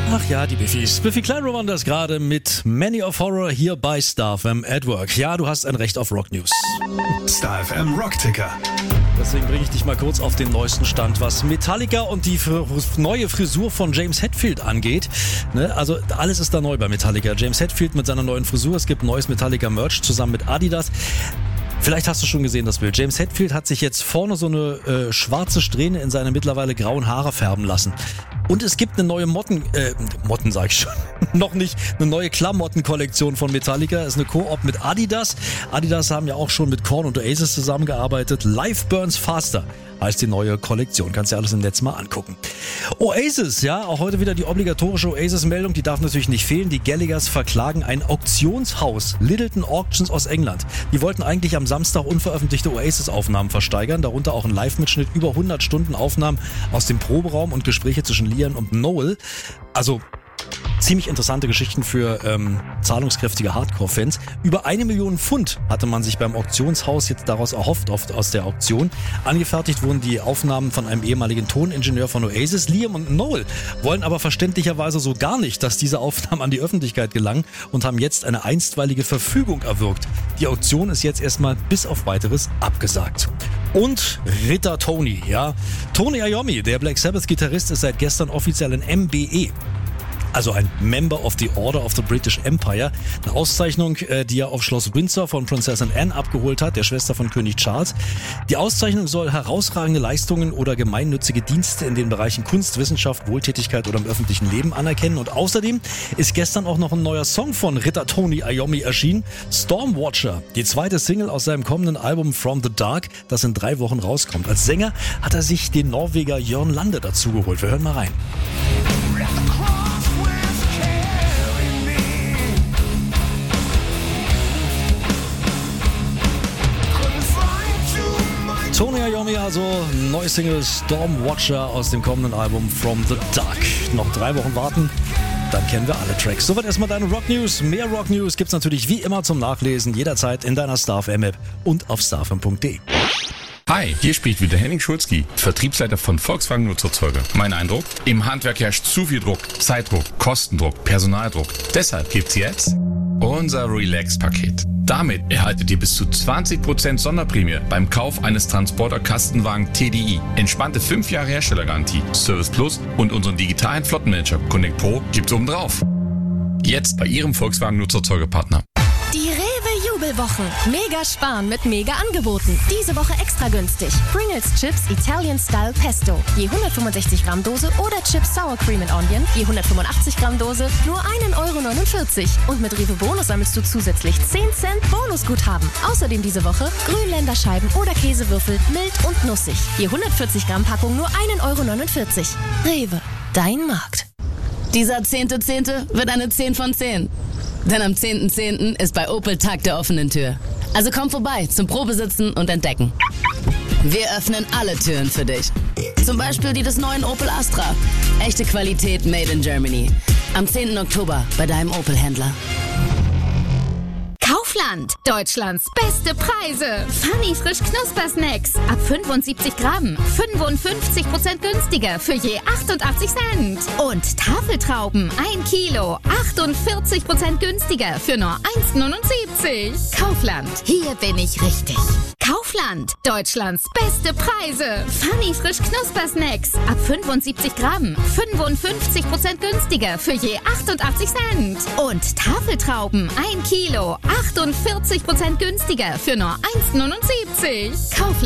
Ach ja, die Biffys. Biffy Clyro waren das gerade mit Many of Horror hier bei Star FM at Work. Ja, du hast ein Recht auf Rock News. Star FM Rockticker. Deswegen bringe ich dich mal kurz auf den neuesten Stand, was Metallica und die neue Frisur von James Hetfield angeht. Ne? Also alles ist da neu bei Metallica. James Hetfield mit seiner neuen Frisur. Es gibt neues Metallica-Merch zusammen mit Adidas. Vielleicht hast du schon gesehen, das Bild. James Hetfield hat sich jetzt vorne so eine schwarze Strähne in seine mittlerweile grauen Haare färben lassen. Und es gibt eine neue Motten sag ich schon, noch nicht, eine neue Klamottenkollektion von Metallica. Das ist eine Koop mit Adidas. Adidas haben ja auch schon mit Korn und Oasis zusammengearbeitet. Life Burns Faster heißt die neue Kollektion. Kannst dir alles im Netz mal angucken. Oasis, ja, auch heute wieder die obligatorische Oasis-Meldung. Die darf natürlich nicht fehlen. Die Gallaghers verklagen ein Auktionshaus, Littleton Auctions aus England. Die wollten eigentlich am Samstag unveröffentlichte Oasis-Aufnahmen versteigern, darunter auch ein Live-Mitschnitt, über 100 Stunden Aufnahmen aus dem Proberaum und Gespräche zwischen Liam und Noel. Also ziemlich interessante Geschichten für zahlungskräftige Hardcore-Fans. Über 1 Million Pfund hatte man sich beim Auktionshaus jetzt daraus erhofft, aus der Auktion. Angefertigt wurden die Aufnahmen von einem ehemaligen Toningenieur von Oasis. Liam und Noel wollen aber verständlicherweise so gar nicht, dass diese Aufnahmen an die Öffentlichkeit gelangen und haben jetzt eine einstweilige Verfügung erwirkt. Die Auktion ist jetzt erstmal bis auf Weiteres abgesagt. Und Ritter Tony, ja. Tony Iommi, der Black Sabbath-Gitarrist, ist seit gestern offiziell ein MBE. Also ein Member of the Order of the British Empire. Eine Auszeichnung, die er auf Schloss Windsor von Prinzessin Anne abgeholt hat, der Schwester von König Charles. Die Auszeichnung soll herausragende Leistungen oder gemeinnützige Dienste in den Bereichen Kunst, Wissenschaft, Wohltätigkeit oder im öffentlichen Leben anerkennen. Und außerdem ist gestern auch noch ein neuer Song von Ritter Tony Iommi erschienen. Stormwatcher, die zweite Single aus seinem kommenden Album From the Dark, das in 3 Wochen rauskommt. Als Sänger hat er sich den Norweger Jørn Lande dazugeholt. Wir hören mal rein. Tony Iommi, also neue Single Stormwatcher aus dem kommenden Album From the Dark. Noch 3 Wochen warten, dann kennen wir alle Tracks. Soweit erstmal deine Rock News. Mehr Rock News gibt's natürlich wie immer zum Nachlesen, jederzeit in deiner Star FM App und auf starfm.de. Hi, hier spricht wieder Henning Schulzki, Vertriebsleiter von Volkswagen Nutzerzeuger. Mein Eindruck? Im Handwerk herrscht zu viel Druck, Zeitdruck, Kostendruck, Personaldruck. Deshalb gibt's jetzt unser Relax-Paket. Damit erhaltet ihr bis zu 20% Sonderprämie beim Kauf eines Transporter-Kastenwagen TDI. Entspannte 5 Jahre Herstellergarantie, Service Plus und unseren digitalen Flottenmanager Connect Pro gibt's obendrauf. Jetzt bei Ihrem Volkswagen Nutzerzeugerpartner. Die Rewe-Jubelwoche. Mega sparen mit mega Angeboten. Diese Woche extra günstig. Pringles Chips Italian Style Pesto. Je 165 Gramm Dose oder Chips Sour Cream and Onion. Je 185 Gramm Dose. Nur 1,49 €. Und mit Rewe Bonus sammelst du zusätzlich 10 Cent Bonusguthaben. Außerdem diese Woche Grünländerscheiben oder Käsewürfel mild und nussig. Je 140 Gramm Packung nur 1,49 €. Rewe. Dein Markt. Dieser 10.10. wird eine 10 von 10. Denn am 10.10. ist bei Opel Tag der offenen Tür. Also komm vorbei zum Probesitzen und Entdecken. Wir öffnen alle Türen für dich. Zum Beispiel die des neuen Opel Astra. Echte Qualität made in Germany. Am 10. Oktober bei deinem Opel-Händler. Kaufland, Deutschlands beste Preise. Funny frisch Knuspersnacks ab 75 Gramm, 55% günstiger für je 88 Cent. Und Tafeltrauben 1 Kilo, 48% günstiger für nur 1,79. Kaufland, hier bin ich richtig. Kaufland, Deutschlands beste Preise. Funny frisch Knuspersnacks ab 75 Gramm, 55% günstiger für je 88 Cent. Und Tafeltrauben 1 Kilo, 48% günstiger für nur 1,79. Kaufland.